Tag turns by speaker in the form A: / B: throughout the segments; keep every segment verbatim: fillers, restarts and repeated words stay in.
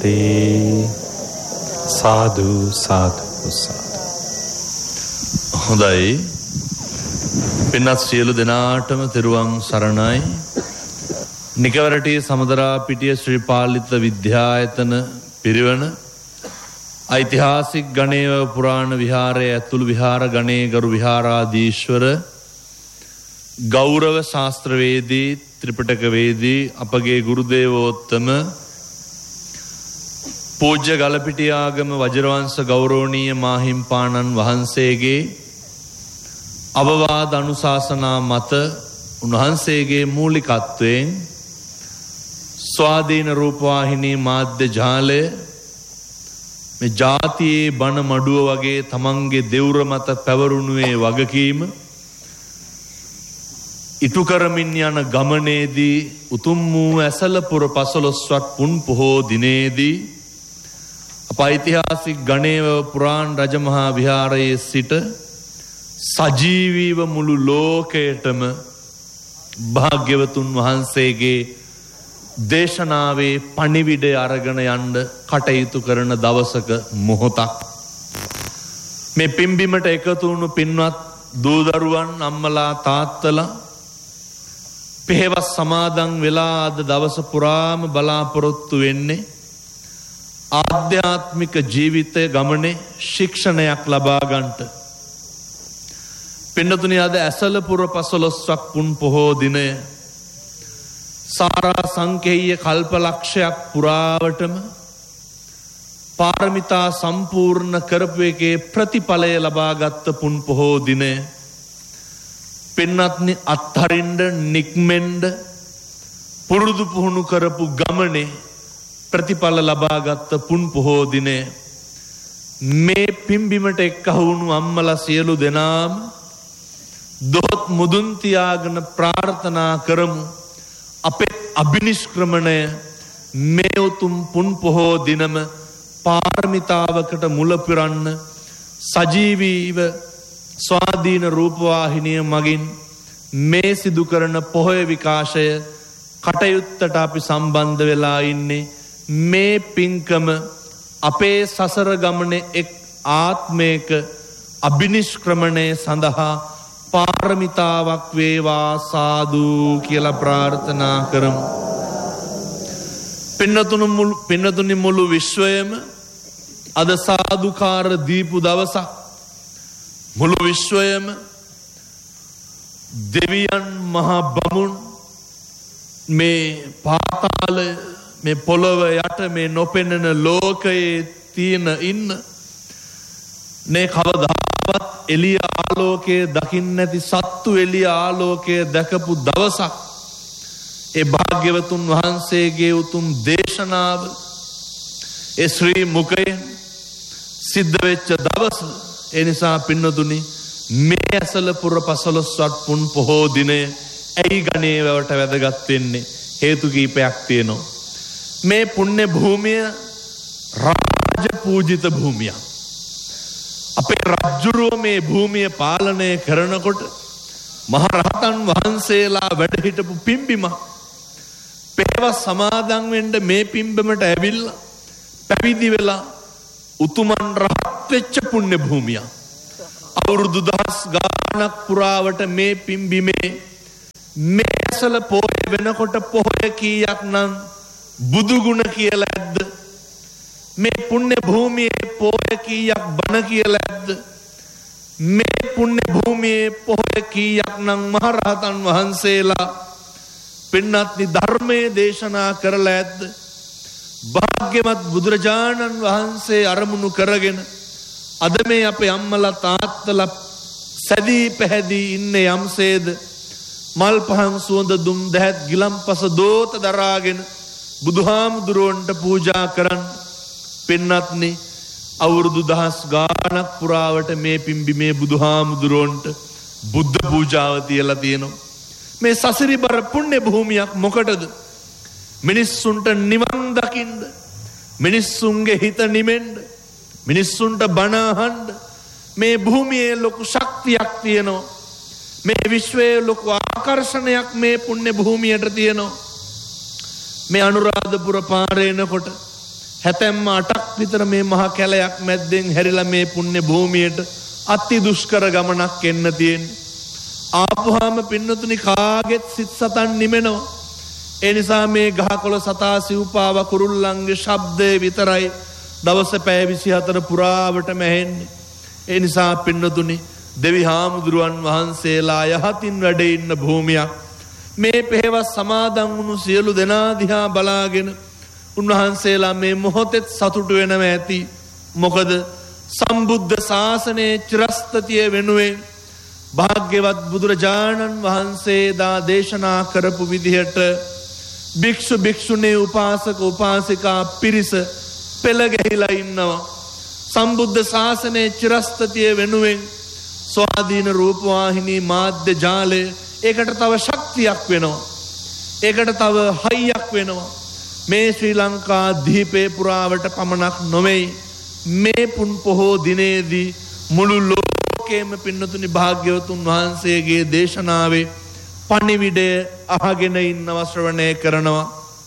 A: නමස්තේ. සාදු සාදු සාදු.
B: හොඳයි. පින්වත් සියලු දෙනාටම තෙරුවන් සරණයි. නිකවරටි සමදරා පිටිය ශ්‍රී පාලිත විද්‍යායතන පිරිවන ඓතිහාසික ගණේව පුරාණ විහාරයේ ඇතුළු විහාර ගණේ ගරු විහාරාධීශ්වර ගෞරව ශාස්ත්‍රවේදී ත්‍රිපිටකවේදී අපගේ ගුරු දේවෝත්තම පූජ්‍ය ගලපිටිය ආගම වජිරවංශ ගෞරවනීය මාහිම්පාණන් වහන්සේගේ අවවාද අනුශාසනා මත උන්වහන්සේගේ මූලිකත්වයෙන් ස්වාධීන රූපවාහිනී මාධ්‍ය ජාලය මේ ජාතියේ බණ මඩුව වගේ තමන්ගේ දෙවුර මත පැවරුණුවේ වගකීම ඉටු කරමින් යන ගමනේදී උතුම් වූ ඇසලපුර පසළොස්වක් පුන් පොහෝ දිනේදී අප ඓතිහාසික ගණේව පුරාණ රජමහා විහාරයේ සිට සජීවීව මුළු ලෝකයටම භාග්‍යවතුන් වහන්සේගේ දේශනාවේ පණිවිඩය අරගෙන යන්න කටයුතු කරන දවසක මොහොතක්. මේ පිම්බිමට එකතු වුණු පින්වත් දූදරුවන් අම්මලා තාත්තලා පෙහෙවස් සමාදන් වෙලා අද දවස පුරාම බලාපොරොත්තු වෙන්නේ ආධ්‍යාත්මික ජීවිතය ගමනේ ශික්ෂණයක් ලබා ගන්නට. පින්නතුනි අද ඇසලපුර පසළොස්වක් පුන් පොහෝ දිනය සාරා සංකේය කල්පලක්ෂයක් පුරාවටම පාරමිතා සම්පූර්ණ කරපු එකේ ප්‍රතිඵලය ලබාගත් පුන් පොහෝ දිනය පින්නත්නි අත්හරින්න නික්මෙන්න පුරුදු පුහුණු කරපු ගමනේ ප්‍රතිඵල ලබාගත් පුන් පොහෝ දිනය මේ පිම්බිමට එක්කහුණු අම්මලා සියලු දෙනාම දොත් මුදුන් තියාගෙන ප්‍රාර්ථනා කරමු අපේ අභිනිෂ්ක්‍රමණය මේ උතුම් පුන් පොහෝ දිනම පාරමිතාවකට මුල පුරන්න සජීවීව ස්වාධීන රූපවාහිනිය මගින් මේ සිදු කරන පොහොය විකාශය කටයුත්තට අපි සම්බන්ධ වෙලා ඉන්නේ. මේ පින්කම අපේ සසර ගමනේ එක් ආත්මයක අභිනිෂ්ක්‍රමණය සඳහා පාරමිතාවක් වේවා සාදු කියලා ප්‍රාර්ථනා කරමු. පින්නතුණු මුළු පින්නතුනි මුළු විශ්වයම අද සාදුකාර දීපු දවසක්. මුළු විශ්වයම දෙවියන් මහා බමුණු මේ පාතාලය මේ පොළොව යට මේ නොපෙනෙන ලෝකයේ තියෙන ඉන්න නේ කවදාවත් එළිය ආලෝකයේ දකින්න නැති සත්තු එළිය ආලෝකයේ දැකපු දවසක්. ඒ භාග්‍යවතුන් වහන්සේගේ උතුම් දේශනාව ඒ ශ්‍රී මුඛයෙන් සිද්ධ වෙච්ච දවස. ඒ නිසා පින්නතුනි මේ ඇසලපුර පසළොස්වක් පුන් පොහෝ දිනය ඇයි ගණේවවට වැදගත් වෙන්නේ? හේතු කීපයක් තියෙනවා. මේ පුණ්‍ය භූමිය රාජ පූජිත භූමියක්. අපේ රජුරුව මේ භූමිය පාලනය කරනකොට මහරහතන් වහන්සේලා වැඩ හිටපු පිම්බිමක්. පෙහෙවස් සමාදන් වෙන්න මේ පිම්බිමට ඇවිල්ලා පැවිදි වෙලා උතුමන් රහත් වෙච්ච පුණ්‍ය භූමියක්. අවුරුදු දහස් ගාණක් පුරාවට මේ පිම්බිමේ මේ ඇසල පොය වෙනකොට පොය කීයක් නම් බුදු ගුණ කියලා ඇද්ද? මේ පුණ්‍ය භූමියේ පොය කීයක් බණ කියලා ඇද්ද? මේ පුණ්‍ය භූමියේ පොය කීයක් නම් මහරහතන් වහන්සේලා පින්වත්නි ධර්මයේ දේශනා කරලා ඇද්ද? භාග්‍යවත් බුදුරජාණන් වහන්සේ අරමුණු කරගෙන අද මේ අපේ අම්මලා තාත්තලා සැදී පැහැදී ඉන්නේ යම්සේද මල් පහන් සුවඳ දුම් දැහත් ගිලම්පස දෝත දරාගෙන බුදුහාමුදුරුවන්ට පූජා කරන්න. පින්වත්නි අවුරුදු දහස් ගාණක් පුරාවට මේ පිම්බිමේ බුදුහාමුදුරුවන්ට බුද්ධ පූජාව තියලා තියෙනවා. මේ සසරිබර පුණ්‍ය භූමියක් මොකටද? මිනිස්සුන්ට නිවන් දකින්න, මිනිස්සුන්ගේ හිත නිමෙන්න, මිනිස්සුන්ට බණ අහන්න මේ භූමියේ ලොකු ශක්තියක් තියෙනවා. මේ විශ්වයේ ලොකු ආකර්ෂණයක් මේ පුණ්‍ය භූමියට තියෙනවා. මේ අනුරාධපුර පාරේනකොට හැතැම්ම අටක් විතර මේ මහා කැලයක් මැද්දෙන් හැරිලා මේ පුණ්‍ය භූමියට අති දුෂ්කර ගමනක් එන්න තියෙන්නේ. ආපුහාම පින්නතුනි කාගෙත් සිත් සතන් නිමෙනවා. ඒ නිසා මේ ගහකොළ සතා සිව්පාව කුරුල්ලන්ගේ ශබ්දය විතරයි දවස පැය විසිහතර පුරාවටම ඇහෙන්නේ. ඒ නිසා පින්නතුනි දෙවි හාමුදුරුවන් වහන්සේලා යහතින් වැඩ ඉන්න භූමියක්. මේ පෙහෙවස් සමාදන් වුණු සියලු දෙනා දිහා බලාගෙන උන්වහන්සේලා මේ මොහොතෙත් සතුටු වෙනව ඇති. මොකද සම්බුද්ධ ශාසනයේ චිරස්ථිතිය වෙනුවෙන් භාග්‍යවත් බුදුරජාණන් වහන්සේ දා දේශනා කරපු විදිහට භික්ෂු භික්ෂුණී උපාසක උපාසිකා පිරිස පෙළ ගැහිලා ඉන්නවා. සම්බුද්ධ ශාසනයේ චිරස්ථිතිය වෙනුවෙන් ස්වාධීන රූපවාහිනී මාධ්‍ය ජාලය ඒකට තව ශක්තියක් වෙනවා. ඒකට තව හයියක් වෙනවා. මේ ශ්‍රී ලංකා දීපේ පුරාවට පමණක් නොමෙයි මේ පුන් පොහෝ දිනේදී මුළු ලෝකෙම පින්නතුනි භාග්‍යවතුන් වහන්සේගේ දේශනාවේ පණිවිඩය අහගෙන ඉන්නව ශ්‍රවණය කරනවා.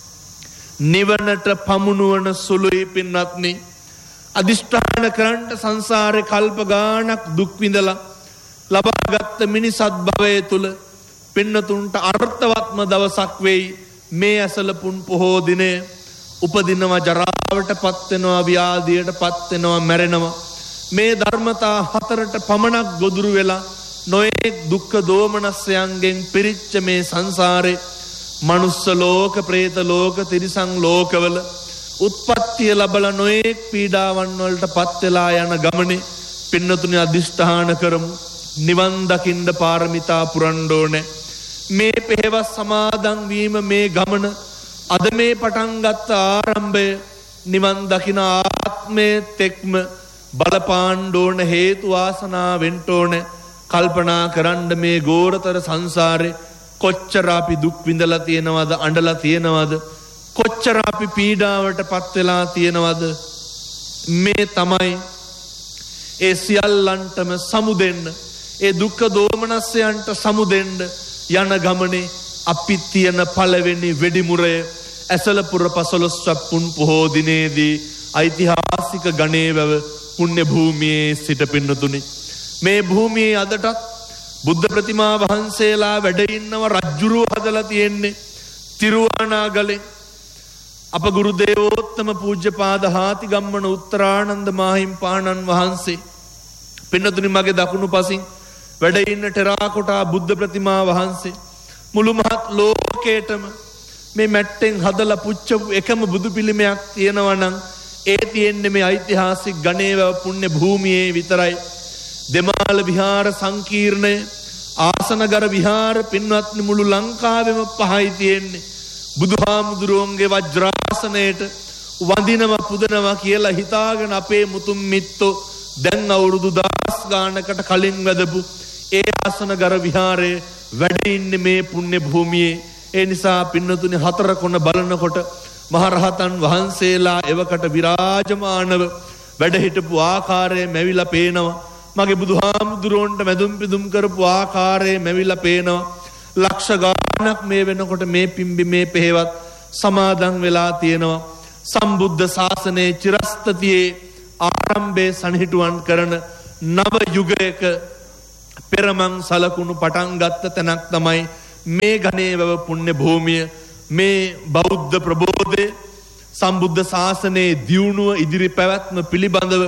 B: නිවනට පමුණුවන සුළුයි පින්වත්නි. අදිෂ්ඨාන කරන්ට සංසාරේ කල්ප ගානක් දුක් විඳලා ලබාගත් මිනිසත් භවයේ තුල පින්නතුන්ට අර්ථවත්ම දවසක් වෙයි මේ ඇසල පුන් පොහෝ දිනය. උපදිනවා, ජරාවට පත් වෙනවා, ව්‍යාධියට පත් වෙනවා, මැරෙනවා. මේ ධර්මතා හතරට පමණක් ගොදුරු වෙලා නොයෙක් දුක්ඛ දෝමනස්යන්ගෙන් පිරිච්ච මේ සංසාරේ මනුස්ස ලෝක, പ്രേත ලෝක, තිරිසන් ලෝකවල උත්පත්තිය ලැබලා නොයෙක් පීඩාවන් වලට පත් වෙලා යන ගමනේ පින්නතුනි අදිෂ්ඨාන කරමු. නිවන් දකින්න පාරමිතා පුරන්න ඕනේ. මේ පෙහෙවස් සමාදන් වීම මේ ගමන අද මේ පටන් ගත්ත ආරම්භය නිවන් දකින ආත්මයේ තෙක්ම බලපාන්න ඕන හේතු වාසනා වෙන්න ඕනේ. කල්පනා කරන්න මේ ගෝරතර සංසාරේ කොච්චර අපි දුක් විඳලා තියෙනවද, අඬලා තියෙනවද, කොච්චර අපි පීඩාවට පත් වෙලා තියෙනවද. මේ තමයි ඒ සියල්ලන්ටම සමුදෙන්න, ඒ දුක්ඛ දෝමනස්යන්ට සමුදෙන්න යන ගමනේ අපි තියෙන පළවෙනි වෙඩිමුරය ඇසලපුර පසළොස්වක පුන් පොහෝ දිනේදී ඓතිහාසික ගණේවැව පුණ්‍ය භූමියේ සිට පින්නතුනි මේ භූමියේ අදටත් බුද්ධ ප්‍රතිමා වහන්සේලා වැඩ ඉන්නව රජ්ජුරුව හදලා තියෙන්නේ තිරුවානාගලේ. අප ගුරු දේවෝත්තම පූජ්‍යපාද හාතිගම්මන උත්තරානන්ද මාහිම්පාණන් වහන්සේ පින්නතුනි මගේ දකුණු පසින් වැඩ ඉන්න ටෙරාකොටා බුද්ධ ප්‍රතිමා වහන්සේ මුළු මහත් ලෝකේටම මේ මැට්ටෙන් හදලා පුච්චපු එකම බුදු පිළිමයක් තියෙනවා නම් ඒ තියෙන්නේ මේ ඓතිහාසික ගණේවැව පුණ්‍ය භූමියේ විතරයි. දෙමාල විහාර සංකීර්ණය, ආසනගර විහාර පින්වත්නි මුළු ලංකාවෙම පහයි තියෙන්නේ. බුදුහාමුදුරුවන්ගේ වජ්‍රාසනයට වඳිනවා පුදනවා කියලා හිතාගෙන අපේ මුතුන් මිත්තෝ දැන් අවුරුදු දහස් ගානකට කලින් වැදපු ඒ ආසනගර විහාරයේ වැඩ ඉන්නේ මේ පුණ්‍ය භූමියේ. ඒ නිසා පින්නතුනි හතර කොන බලනකොට මහරහතන් වහන්සේලා එවකට විරාජමානව වැඩ හිටපු ආකාරය මැවිලා පේනවා. මගේ බුදුහාමුදුරුවන්ට මැදුම් පිදුම් කරපු ආකාරය මැවිලා පේනවා. ලක්ෂ ගානක් මේ වෙනකොට මේ පිම්බි මේ පෙහෙවත් සමාදන් වෙලා තියෙනවා. සම්බුද්ධ ශාසනයේ චිරස්ථිතියේ ආරම්භයේ සනිහිටුවන් කරන නව යුගයක පෙරමං සලකුණු පටන් ගත්ත තැනක් තමයි මේ ගණේවැව පුණ්‍ය භූමිය. මේ බෞද්ධ ප්‍රබෝධය සම්බුද්ධ ශාසනයේ දියුණුව ඉදිරි පැවැත්ම පිළිබඳව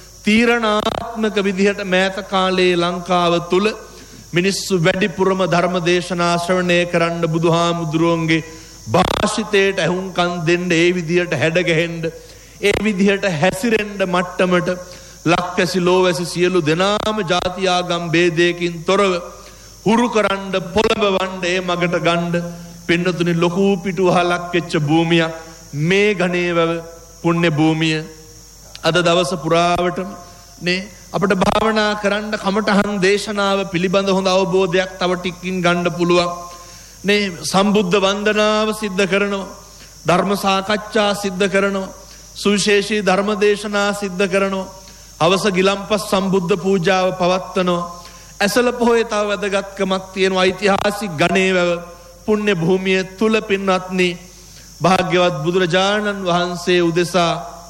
B: තීරණාත්මක විදිහට මෑත කාලයේ ලංකාව තුල මිනිස්සු වැඩිපුරම ධර්ම දේශනා ශ්‍රවණය කරන්න බුදුහාමුදුරුවන්ගේ භාෂිතයට ඇහුම්කන් දෙන්න, ඒ විදිහට හැඩ ගැහෙන්න, ඒ විදිහට හැසිරෙන්න මට්ටමට ලක්වැසි ලෝවැසි සියලු දෙනාම ಜಾති ආගම් ભેදයකින් තොරව හුරු කරන්න පොළඹවන්න ඒ මගට ගන්න පින්නතුනි ලොකු පිටුවහලක් වෙච්ච භූමියක් මේ ගණේවැව පුණ්‍ය භූමිය. අද දවස පුරාවටම නේ අපිට භාවනා කරන්න කමඨහන් දේශනාව පිළිබඳ හොඳ අවබෝධයක් තව ටිකකින් ගන්න පුළුවන් නේ. සම්බුද්ධ වන්දනාව සිද්ධ කරනවා, ධර්ම සාකච්ඡා සිද්ධ කරනවා, සුවිශේෂී ධර්ම දේශනා සිද්ධ කරනවා, අවස ගිලම්පස් සම්බුද්ධ පූජාව පවත්වනවා. ඇසල පොහොයේ තව වැදගත්කමක් තියෙනවා. ඓතිහාසික ගණේවැව පුණ්‍ය භූමිය තුල පින්වත්නි භාග්‍යවත් බුදුරජාණන් වහන්සේ උදෙසා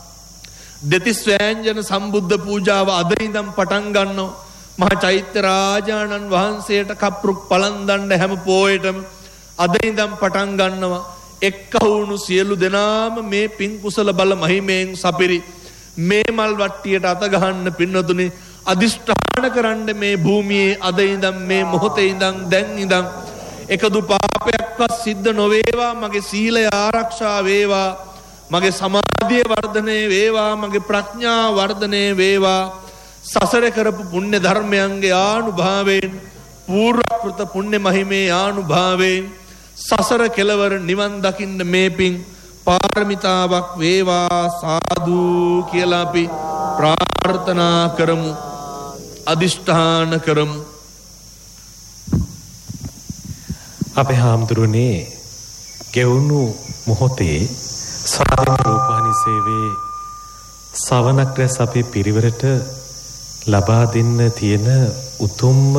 B: දෙතිස් වෑංජන සම්බුද්ධ පූජාව අද ඉඳන් පටන් ගන්නවා. මහා චෛත්‍ය රාජානන් වහන්සේට කප්රුක් පලන් දණ්ඩ හැම පෝයටම අද ඉඳන් පටන් ගන්නවා. එක්කහුණු සියලු දෙනාම මේ පින් කුසල බල මහිමයෙන් සපිරි මේ මල් වට්ටියට අත ගහන්න පින්නතුනි අදිෂ්ඨාන කරන්න මේ භූමියේ අද ඉඳන් මේ මොහොතේ ඉඳන් දැන් ඉඳන් එකදු පාපයක්වත් සිද්ධ නොවේවා. මගේ සීලය ආරක්ෂා වේවා. මගේ සමාධිය වර්ධනය වේවා. මගේ ප්‍රඥා වර්ධනය වේවා. සසර කරපු පුණ්‍ය ධර්මයන්ගේ ආනුභාවයෙන් පූර්වකෘත පුණ්‍ය මහිමේ ආනුභාවයෙන් සසර කෙලවර නිවන් දකින්න මේ පින් පාරමිතාවක් වේවා සාදු කියලා අපි ප්‍රාර්ථනා කරමු. අදිෂ්ඨාන කරමු.
A: අපේ හාමුදුරනේ ගෙවුණු මොහොතේ ස්වාධීන රූපවාහිනී සේවයේ ශ්‍රවණක් රැස් අපේ පිරිවරට ලබා දෙන්න තියෙන උතුම්ම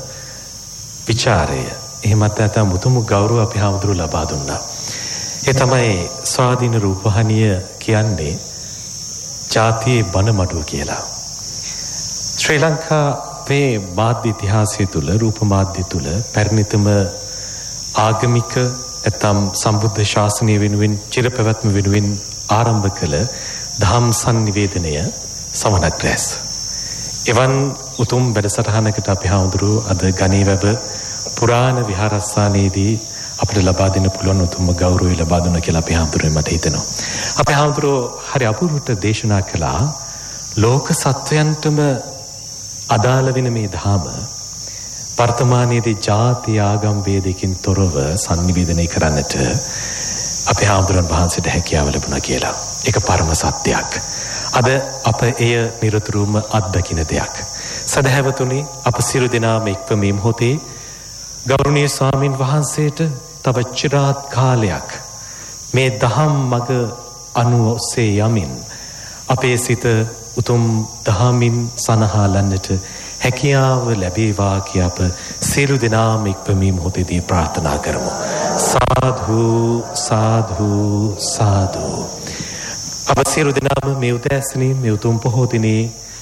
A: විචාරය එහෙමත් නැත්නම් උතුම් ගෞරව අපේ හාමුදුරු ලබා දුන්නා. ඒ තමයි ස්වාධීන රූපවාහිනිය කියන්නේ ජාතියේ බණ මඩුව කියලා. ශ්‍රී ලංකාවේ මාධ්‍ය ඉතිහාසය තුල රූප මාධ්‍ය තුල පැරණිතම ආගමික නැත්නම් සම්බුද්ධ ශාසනය වෙනුවෙන් චිරපැවැත්ම වෙනුවෙන් ආරම්භ කළ දහම් සංනිවේදනය සමනක් රැස්. එවන් උතුම් වැඩසටහනකට අපි හාමුදුරු අද ගණේවැව පුරාණ විහාරස්ථානයේදී අපිට ලබා දෙන්න පුළුවන් උතුම් ගෞරවය ලබා දුන්නා කියලා අපි හාමුදුරුවෝ මට හිතෙනවා. අපි හාමුදුරුවෝ හරි අපූර්වට දේශනා කළා ලෝක සත්වයන්ටම අදාළ වෙන මේ ධාම වර්තමානයේදී ජාති ආගම් වේදකින් තොරව සංනිවේදනය කරන්නට අපේ හාමුදුරන් වහන්සේට හැකියාව ලැබුණා කියලා. ඒක පරම සත්‍යයක්. අද අප එය නිරතුරුවම අත්දකින දෙයක්. සදහැවතුනි අප සියලු දෙනාම එක්ව මේ මොහොතේ ගෞරවනීය ස්වාමින් වහන්සේට තව චිරාත් කාලයක් මේ දහම් මඟ අනුවසේ යමින් අපේ සිත උතුම් දහමින් සනහලන්නට හැකියාව ලැබේවා කිය අප සියලු දෙනාම එක්ව මේ මොහොතේදී ප්‍රාර්ථනා කරමු. සාදු සාදු සාදු. අප සියලු දෙනාම මේ උදෑසනින් මේ උතුම් පොහෝ දිනේ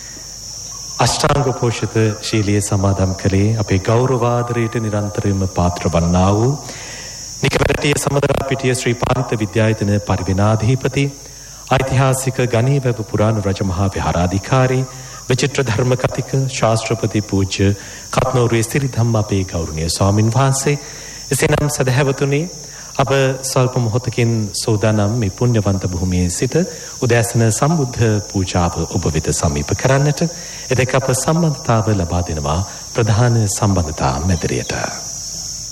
A: අෂ්ටාංග පෝෂිත ශීලයේ සමාදම් කළේ අපේ ගෞරවාදරයට නිරන්තරයෙන්ම පාත්‍ර වන්නා වූ නිකවැරටිය සමදරාපිටිය ශ්‍රී පාලිත විද්‍යායතන පරිවෙනාධිපති ඓතිහාසික ගණේවැව පුරාණ රජමහා විහාරාධිකාරී විචිත්‍ර ධර්ම කතික ශාස්ත්‍රපති පූජ්‍ය කත්නෝරුවේ සිරිධම්ම අපේ ගෞරවනීය ස්වාමින් වහන්සේ. එසේනම් සදහැවතුනි අප ස්වල්ප මොහොතකින් සෝදානම් මේ පුණ්‍යවන්ත භූමියේ සිට උදෑසන සම්බුද්ධ පූජාව ඔබ වෙත සමීප කරන්නට එදක අප සම්බන්ධතාව ලබා දෙනවා ප්‍රධාන සම්බන්ධතා මැදිරියට.